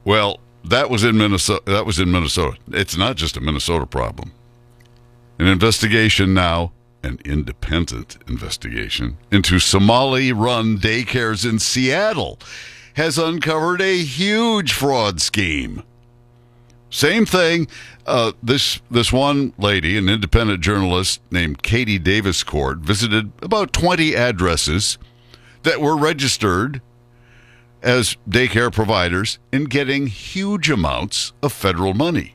Well, that was in Minnesota. It's not just a Minnesota problem. An investigation now, an independent investigation, into Somali-run daycares in Seattle has uncovered a huge fraud scheme. Same thing. This one lady, an independent journalist named Katie Davis-Court, visited about 20 addresses that were registered as daycare providers in getting huge amounts of federal money.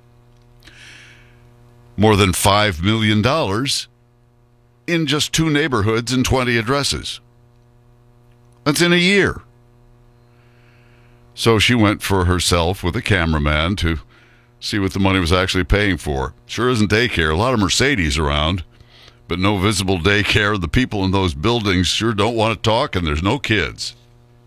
More than $5 million in just 2 neighborhoods and 20 addresses. That's in a year. So she went for herself with a cameraman to see what the money was actually paying for. Sure isn't daycare. A lot of Mercedes around, but no visible daycare. The people in those buildings sure don't want to talk, and there's no kids.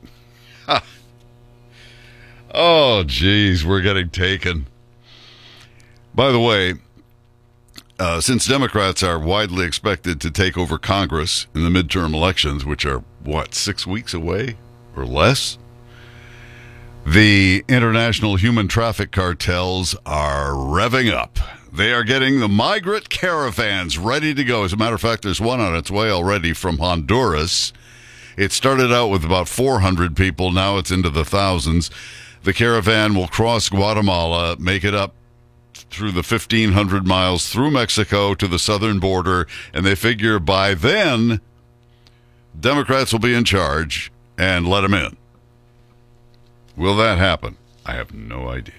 Oh, geez, we're getting taken. By the way, since Democrats are widely expected to take over Congress in the midterm elections, which are, 6 weeks away or less? The international human traffic cartels are revving up. They are getting the migrant caravans ready to go. As a matter of fact, there's one on its way already from Honduras. It started out with about 400 people. Now it's into the thousands. The caravan will cross Guatemala, make it up through the 1,500 miles through Mexico to the southern border, and they figure by then, Democrats will be in charge and let them in. Will that happen? I have no idea.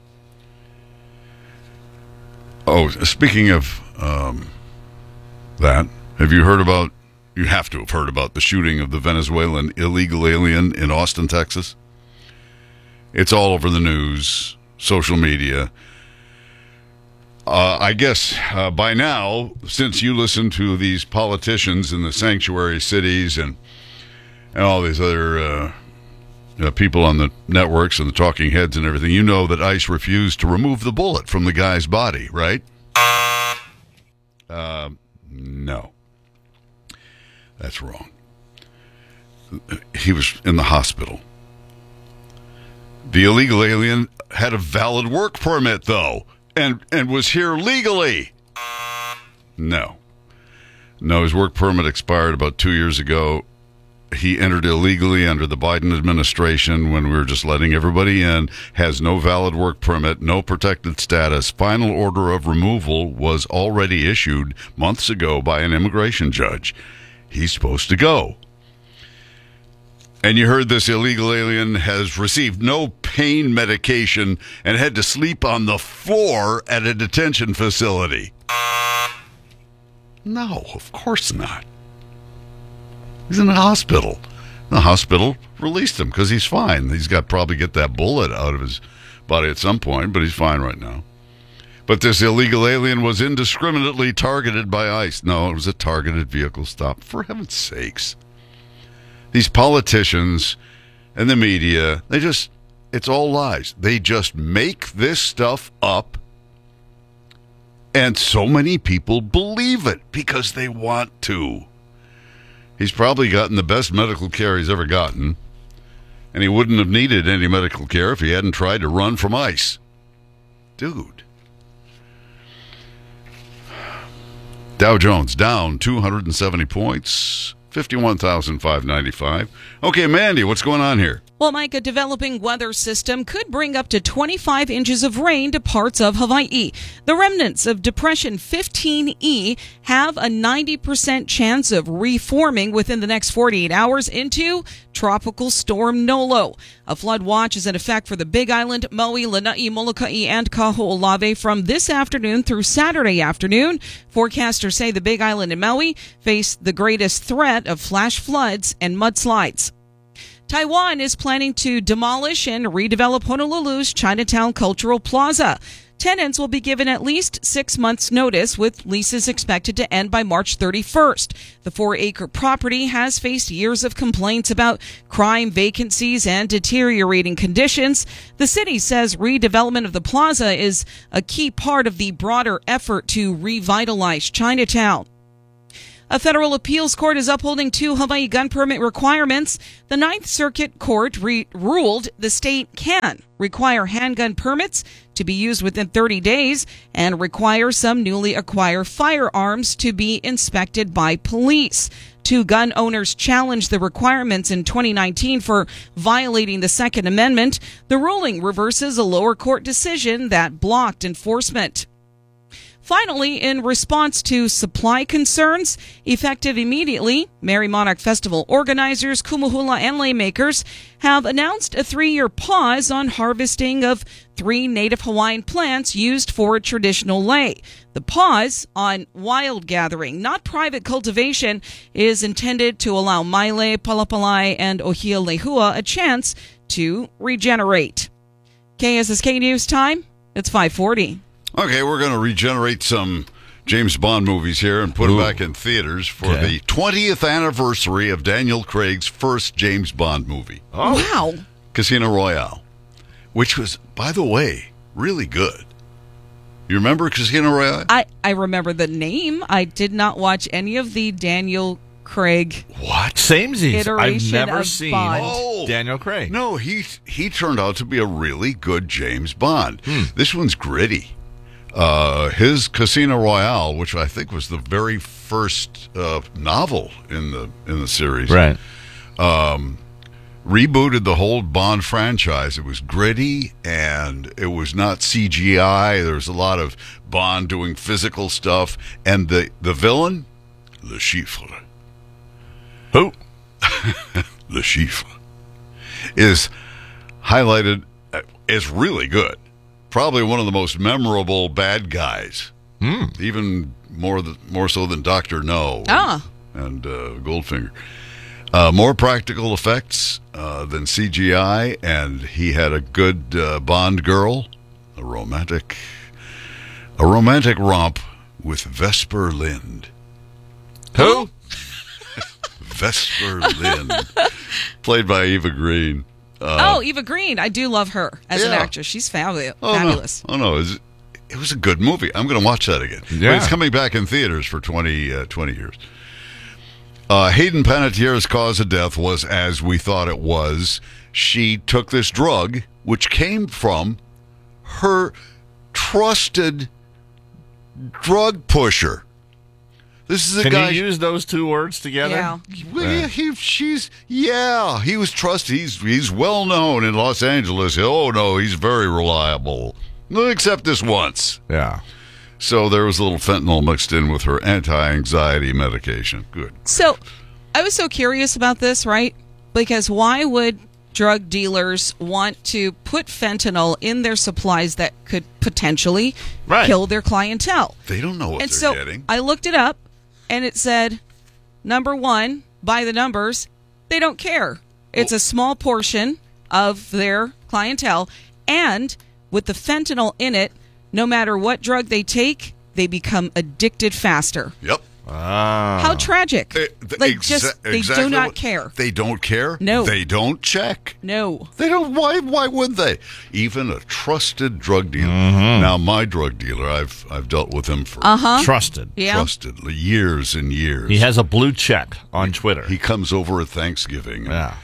Oh, speaking of that, you have to have heard about the shooting of the Venezuelan illegal alien in Austin, Texas? It's all over the news, social media. I guess by now, since you listen to these politicians in the sanctuary cities and all these other people on the networks and the talking heads and everything, you know that ICE refused to remove the bullet from the guy's body, right? No. That's wrong. He was in the hospital. The illegal alien had a valid work permit, though, and was here legally. No, his work permit expired about 2 years ago. He entered illegally under the Biden administration when we were just letting everybody in, has no valid work permit, no protected status. Final order of removal was already issued months ago by an immigration judge. He's supposed to go. And you heard this illegal alien has received no pain medication and had to sleep on the floor at a detention facility. No, of course not. He's in the hospital. The hospital released him because he's fine. He's got probably get that bullet out of his body at some point, but he's fine right now. But this illegal alien was indiscriminately targeted by ICE. No, it was a targeted vehicle stop. For heaven's sakes. These politicians and the media, it's all lies. They just make this stuff up, and so many people believe it because they want to. He's probably gotten the best medical care he's ever gotten, and he wouldn't have needed any medical care if he hadn't tried to run from ICE. Dude. Dow Jones down 270 points. 51,595. Okay, Mandy, what's going on here? Well, Mike, a developing weather system could bring up to 25 inches of rain to parts of Hawaii. The remnants of Depression 15E have a 90% chance of reforming within the next 48 hours into Tropical Storm Nolo. A flood watch is in effect for the Big Island, Maui, Lanai, Molokai, and Kaho'olawe from this afternoon through Saturday afternoon. Forecasters say the Big Island and Maui face the greatest threat of flash floods and mudslides. Taiwan is planning to demolish and redevelop Honolulu's Chinatown Cultural Plaza. Tenants will be given at least 6 months' notice, with leases expected to end by March 31st. The 4-acre property has faced years of complaints about crime, vacancies, and deteriorating conditions. The city says redevelopment of the plaza is a key part of the broader effort to revitalize Chinatown. A federal appeals court is upholding 2 Hawaii gun permit requirements. The Ninth Circuit Court ruled the state can require handgun permits to be used within 30 days and require some newly acquired firearms to be inspected by police. 2 gun owners challenged the requirements in 2019 for violating the Second Amendment. The ruling reverses a lower court decision that blocked enforcement. Finally, in response to supply concerns, effective immediately, Merry Monarch Festival organizers, kumuhula, and laymakers have announced a 3-year pause on harvesting of 3 native Hawaiian plants used for traditional lei. The pause on wild gathering, not private cultivation, is intended to allow Maile, Palapalai, and Ohia Lehua a chance to regenerate. KSSK News Time, it's 5:40. Okay, we're going to regenerate some James Bond movies here and put them back in theaters for the 20th anniversary of Daniel Craig's first James Bond movie. Oh. Wow. Casino Royale, which was, by the way, really good. You remember Casino Royale? I remember the name. I did not watch any of the Daniel Craig. What? Samesies. I've Iteration never of seen Bond. Daniel Craig. No, he turned out to be a really good James Bond. This one's gritty. His Casino Royale, which I think was the very first novel in the series, Right. rebooted the whole Bond franchise. It was gritty and it was not CGI. There was a lot of Bond doing physical stuff, and the villain, Le Chiffre. Who? Le Chiffre is highlighted as really good. Probably one of the most memorable bad guys, even more so than Dr. No and Goldfinger. More practical effects than CGI, and he had a good Bond girl, a romantic romp with Vesper Lynd. Who? Vesper Lynd, played by Eva Green. Eva Green. I do love her as an actress. She's fabulous. No, it was a good movie. I'm going to watch that again. Yeah. But it's coming back in theaters for 20 years. Hayden Panettiere's cause of death was as we thought it was. She took this drug, which came from her trusted drug pusher. This is a Can guy. you use those 2 words together? Yeah. Well, he was trusted. He's well known in Los Angeles. Oh no, he's very reliable. Except this once. Yeah. So there was a little fentanyl mixed in with her anti-anxiety medication. Good. So I was so curious about this, right? Because why would drug dealers want to put fentanyl in their supplies that could potentially kill their clientele? They don't know what they're getting. I looked it up, and it said, number one, by the numbers, they don't care. It's a small portion of their clientele, and with the fentanyl in it, no matter what drug they take, they become addicted faster. Yep. How tragic. They do not care. They don't care? No. They don't check? No. They don't. Why would they? Even a trusted drug dealer. Now, my drug dealer, I've dealt with him for Trusted. Yeah. trusted years and years. He has a blue check on Twitter. He comes over at Thanksgiving. Yeah.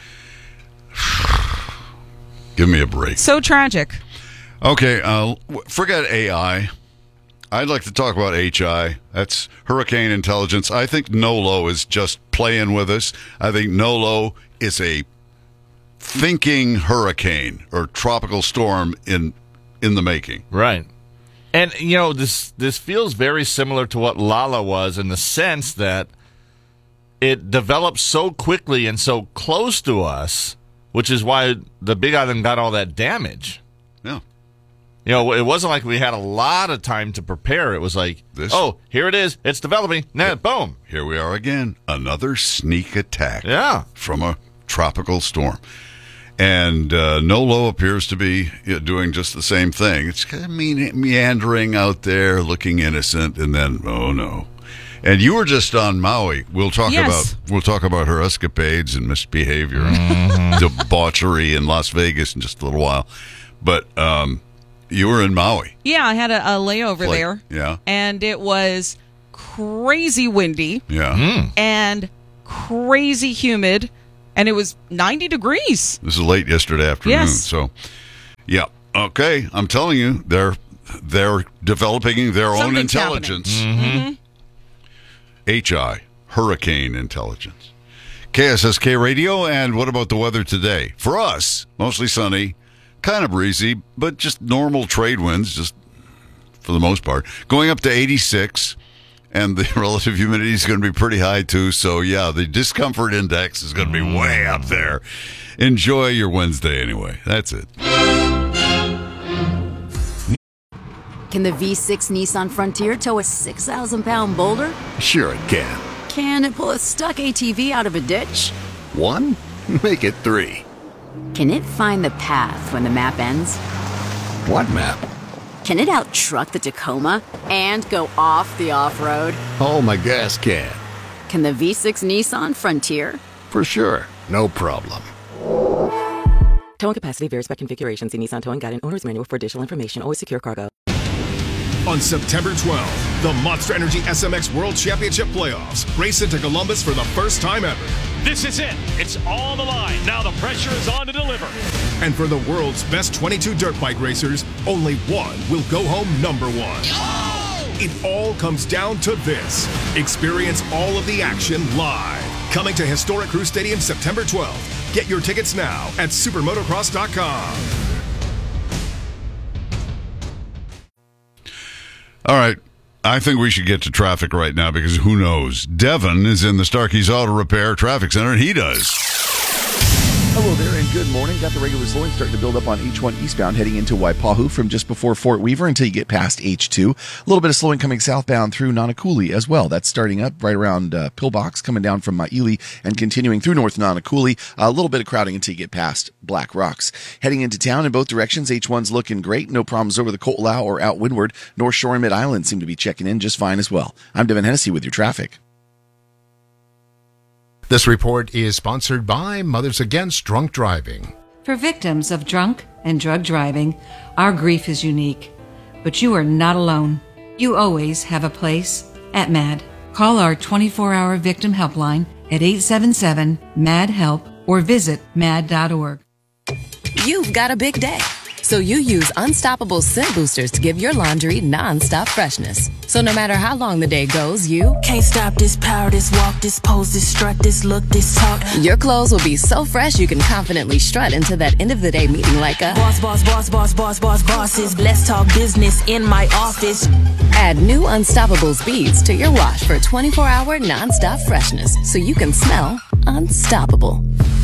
Give me a break. So tragic. Okay, forget AI. I'd like to talk about HI. That's hurricane intelligence. I think NOLO is just playing with us. I think NOLO is a thinking hurricane or tropical storm in the making. Right. And, you know, this feels very similar to what Lala was in the sense that it developed so quickly and so close to us, which is why the Big Island got all that damage. Yeah. You know, it wasn't like we had a lot of time to prepare. It was like, here it is. It's developing. Now, boom. Here we are again. Another sneak attack from a tropical storm. And NOLO appears to be doing just the same thing. It's kind of meandering out there, looking innocent, and then, oh no. And you were just on Maui. We'll talk about her escapades and misbehavior, debauchery in Las Vegas in just a little while. But you were in Maui. Yeah, I had a layover there. Yeah. And it was crazy windy Yeah. and crazy humid, and it was 90 degrees. This is late yesterday afternoon. Yes. So, yeah. Okay. I'm telling you, they're developing their own Something's intelligence. HI, hurricane intelligence. KSSK Radio, and what about the weather today? For us, mostly sunny, kind of breezy, but just normal trade winds, just for the most part. Going up to 86, and the relative humidity is going to be pretty high, too. So, yeah, the discomfort index is going to be way up there. Enjoy your Wednesday anyway. That's it. Can the V6 Nissan Frontier tow a 6,000-pound boulder? Sure it can. Can it pull a stuck ATV out of a ditch? 1? Make it 3. Can it find the path when the map ends? What map? Can it out-truck the Tacoma and go off the off-road? Oh, my gas can. Can the V6 Nissan Frontier? For sure. No problem. Towing capacity varies by configuration. See Nissan Towing Guide and Owner's Manual for additional information. Always secure cargo. On September 12th, the Monster Energy SMX World Championship Playoffs race into Columbus for the first time ever. This is it. It's all the line. Now the pressure is on to deliver. And for the world's best 22 dirt bike racers, only one will go home number one. It all comes down to this. Experience all of the action live. Coming to Historic Crew Stadium September 12th. Get your tickets now at supermotocross.com. All right. I think we should get to traffic right now because who knows? Devin is in the Starkey's Auto Repair Traffic Center, and he does. Hello there, and good morning. Got the regular slowing starting to build up on H1 eastbound heading into Waipahu from just before Fort Weaver until you get past H2. A little bit of slowing coming southbound through Nanakuli as well. That's starting up right around Pillbox, coming down from Maili and continuing through North Nanakuli. A little bit of crowding until you get past Black Rocks. Heading into town in both directions, H1's looking great. No problems over the Ko'olau or out windward. North Shore and Mid-Island seem to be checking in just fine as well. I'm Devin Hennessy with your traffic. This report is sponsored by Mothers Against Drunk Driving. For victims of drunk and drug driving, our grief is unique. But you are not alone. You always have a place at MAD. Call our 24-hour victim helpline at 877-MAD-HELP or visit mad.org. You've got a big day, so you use Unstoppable Scent Boosters to give your laundry non-stop freshness. So no matter how long the day goes, you can't stop this power, this walk, this pose, this strut, this look, this talk. Your clothes will be so fresh you can confidently strut into that end of the day meeting like a bosses. Let's talk business in my office. Add new Unstoppable beads to your wash for 24-hour non-stop freshness so you can smell unstoppable.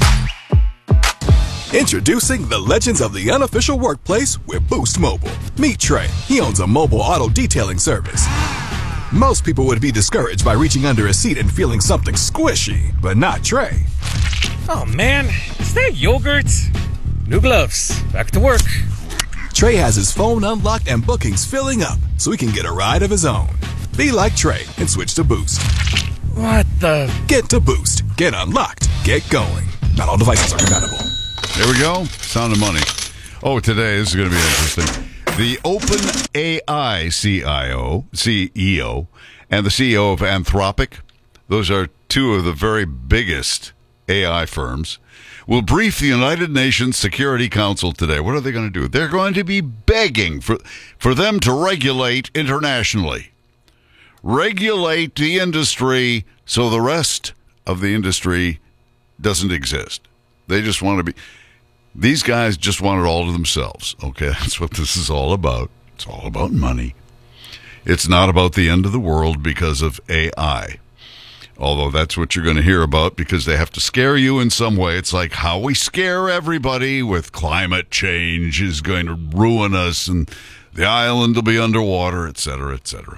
Introducing the legends of the unofficial workplace with Boost Mobile. Meet Trey. He owns a mobile auto detailing service. Most people would be discouraged by reaching under a seat and feeling something squishy, but not Trey. Oh man, is that yogurt? New gloves. Back to work. Trey has his phone unlocked and bookings filling up so he can get a ride of his own. Be like Trey and switch to Boost. What the? Get to Boost. Get unlocked. Get going. Not all devices are compatible. There we go. Sound of money. Oh, today, this is going to be interesting. The OpenAI CEO and the CEO of Anthropic, those are two of the very biggest AI firms, will brief the United Nations Security Council today. What are they going to do? They're going to be begging for them to regulate internationally. Regulate the industry so the rest of the industry doesn't exist. They just want to be... These guys just want it all to themselves. Okay, that's what this is all about. It's all about money. It's not about the end of the world because of AI. Although that's what you're going to hear about because they have to scare you in some way. It's like how we scare everybody with climate change is going to ruin us and the island will be underwater, et cetera, et cetera.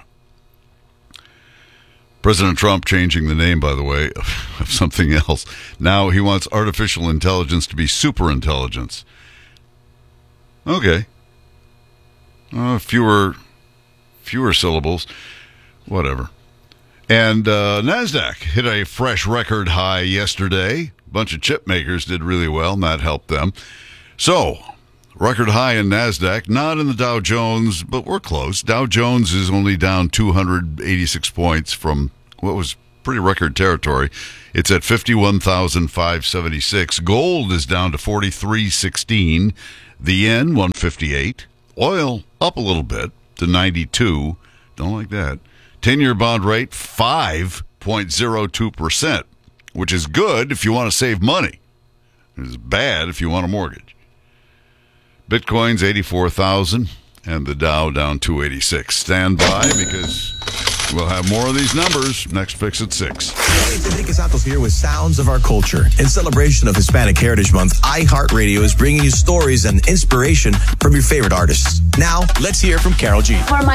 President Trump changing the name, by the way, of something else. Now he wants artificial intelligence to be superintelligence. Okay. Fewer syllables. Whatever. And NASDAQ hit a fresh record high yesterday. A bunch of chip makers did really well, and that helped them. So, Record high in NASDAQ, not in the Dow Jones, but we're close. Dow Jones is only down 286 points from what was pretty record territory. It's at 51,576. Gold is down to 43.16. The yen, 158. Oil up a little bit to 92. Don't like that. 10-year bond rate, 5.02%, which is good if you want to save money. It's bad if you want a mortgage. Bitcoin's 84,000 and the Dow down 286. Stand by because we'll have more of these numbers. Next Fix at 6. Hey, it's Enrique Santos here with Sounds of Our Culture. In celebration of Hispanic Heritage Month, iHeartRadio is bringing you stories and inspiration from your favorite artists. Now, let's hear from Carol G. For my